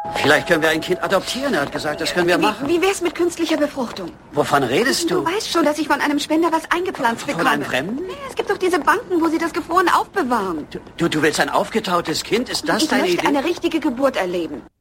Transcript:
Vielleicht können wir ein Kind adoptieren. Er hat gesagt, das können wir machen. Wie wär's mit künstlicher Befruchtung? Wovon redest du? Du weißt schon, dass ich von einem Spender was eingepflanzt bekomme. Von einem Fremden? Ja, es gibt doch diese Banken, wo sie das Gefrorene aufbewahren. Du willst ein aufgetautes Kind? Ist das Ich deine möchte Idee? eine richtige Geburt erleben.